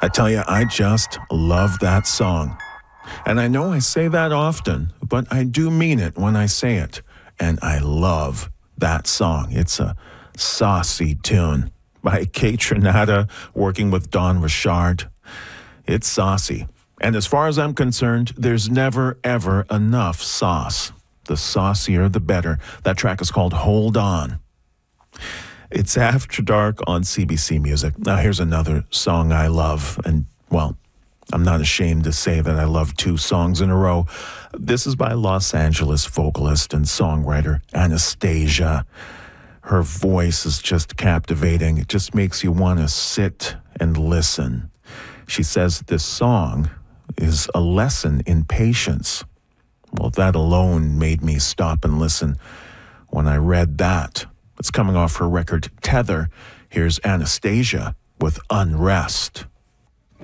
I tell you, I just love that song. And I know I say that often, but I do mean it when I say it. And I love that song. It's a saucy tune by Kate Trinata working with Don Richard. It's saucy. And as far as I'm concerned, there's never, ever enough sauce. The saucier, the better. That track is called Hold On. It's After Dark on CBC Music. Now, here's another song I love. And, well, I'm not ashamed to say that I love two songs in a row. This is by Los Angeles vocalist and songwriter Anastasia. Her voice is just captivating. It just makes you want to sit and listen. She says this song is a lesson in patience. Well, that alone made me stop and listen when I read that. It's coming off her record Tether. Here's Anastasia with Unrest.